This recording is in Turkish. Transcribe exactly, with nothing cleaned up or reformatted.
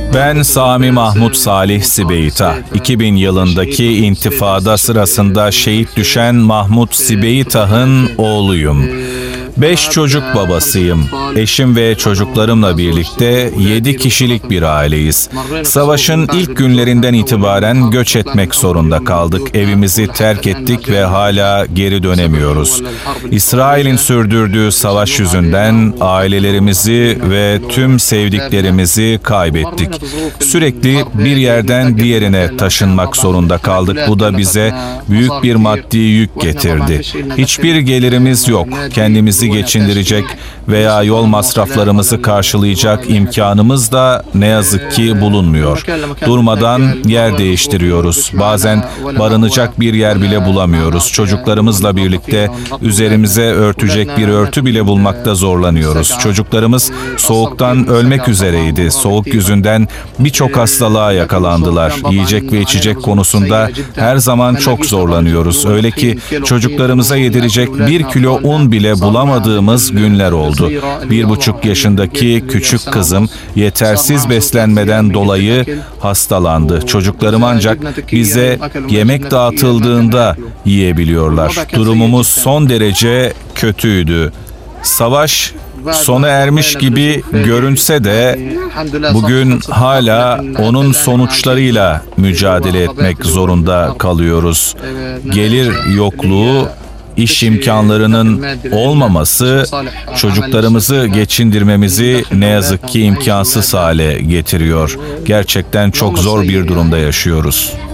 Ben Sami Mahmut Salih Sibeyta. iki bin yılındaki intifada sırasında şehit düşen Mahmut Sibeyta'nın oğluyum. Beş çocuk babasıyım. Eşim ve çocuklarımla birlikte yedi kişilik bir aileyiz. Savaşın ilk günlerinden itibaren göç etmek zorunda kaldık. Evimizi terk ettik ve hala geri dönemiyoruz. İsrail'in sürdürdüğü savaş yüzünden ailelerimizi ve tüm sevdiklerimizi kaybettik. Sürekli bir yerden diğerine taşınmak zorunda kaldık. Bu da bize büyük bir maddi yük getirdi. Hiçbir gelirimiz yok. Kendimizi geçindirecek veya yol masraflarımızı karşılayacak imkanımız da ne yazık ki bulunmuyor. Durmadan yer değiştiriyoruz. Bazen barınacak bir yer bile bulamıyoruz. Çocuklarımızla birlikte üzerimize örtecek bir örtü bile bulmakta zorlanıyoruz. Çocuklarımız soğuktan ölmek üzereydi. Soğuk yüzünden birçok hastalığa yakalandılar. Yiyecek ve içecek konusunda her zaman çok zorlanıyoruz. Öyle ki çocuklarımıza yedirecek bir kilo un bile bulamadığımız günler oldu. Bir buçuk yaşındaki küçük kızım yetersiz beslenmeden dolayı hastalandı. Çocuklarım ancak bize yemek dağıtıldığında yiyebiliyorlar. Durumumuz son derece kötüydü. Savaş sona ermiş gibi görünse de bugün hala onun sonuçlarıyla mücadele etmek zorunda kalıyoruz. Gelir yokluğu, İş imkanlarının olmaması çocuklarımızı geçindirmemizi ne yazık ki imkansız hale getiriyor. Gerçekten çok zor bir durumda yaşıyoruz.